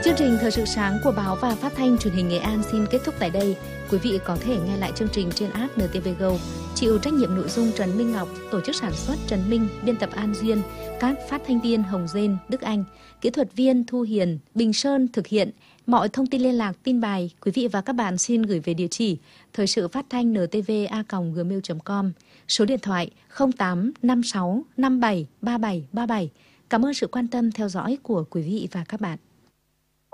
Chương trình Thời sự sáng của báo và phát thanh truyền hình Nghệ An xin kết thúc tại đây. Quý vị có thể nghe lại chương trình trên app NTV Go. Chịu trách nhiệm nội dung Trần Minh Ngọc, tổ chức sản xuất Trần Minh, biên tập An Duyên, các phát thanh viên Hồng Dên, Đức Anh, kỹ thuật viên Thu Hiền, Bình Sơn thực hiện. Mọi thông tin liên lạc, tin bài, quý vị và các bạn xin gửi về địa chỉ thời sự phát thanh ntva@gmail.com, số điện thoại 08 56 57 37 37. Cảm ơn sự quan tâm theo dõi của quý vị và các bạn.